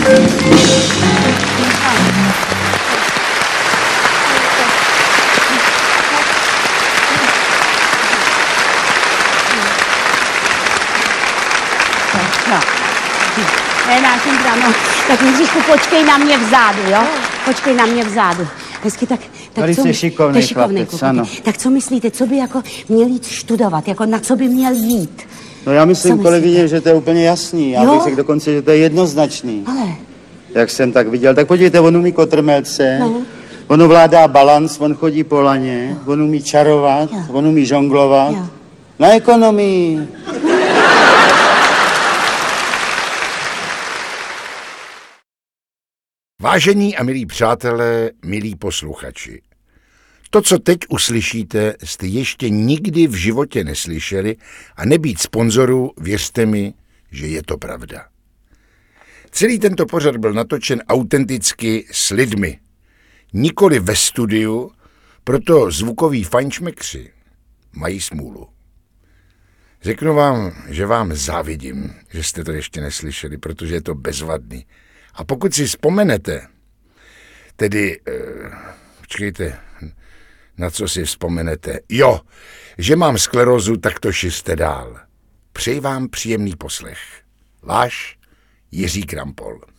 No, tak Jindřišku, počkej na mě vzadu, jo? Počkej na mě vzadu. Hezky, tak tady co... jsi šikovnej chlapec, ano. Tak co myslíte, co by jako měl jít studovat, jako na co by měl jít? No já myslím, kolegyně, že to je úplně jasný. Já bych řekl dokonce, že to je jednoznačný. Ale... Jak jsem tak viděl. Tak podívejte, on umí kotrmelce, on ovládá balans, on chodí po laně, on umí čarovat, on umí žonglovat. Na ekonomii. Vážení a milí přátelé, milí posluchači, to, co teď uslyšíte, jste ještě nikdy v životě neslyšeli a nebýt sponzorů, věřte mi, že je to pravda. Celý tento pořad byl natočen autenticky s lidmi, nikoli ve studiu, proto zvukoví fajnšmekři mají smůlu. Řeknu vám, že vám závidím, že jste to ještě neslyšeli, protože je to bezvadný. A pokud si vzpomenete, tedy, počkejte, na co si vzpomenete, jo, že mám sklerózu, tak to šiřte dál. Přeji vám příjemný poslech. Váš Jiří Krampol.